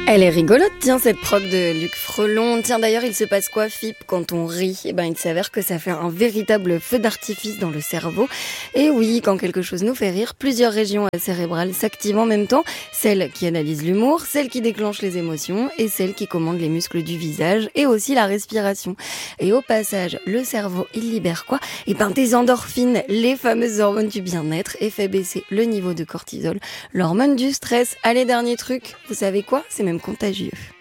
Elle est rigolote, tiens, cette prog de Luc Frelon. Tiens, d'ailleurs, il se passe quoi, Philippe, quand on rit? Il s'avère que ça fait un véritable feu d'artifice dans le cerveau. Et oui, quand quelque chose nous fait rire, plusieurs régions cérébrales s'activent en même temps. Celle qui analyse l'humour, celle qui déclenche les émotions et celle qui commande les muscles du visage et aussi la respiration. Et au passage, le cerveau, il libère quoi? Des endorphines, les fameuses hormones du bien-être, et fait baisser le niveau de cortisol, l'hormone du stress. Allez, dernier truc, vous savez quoi? C'est même contagieux.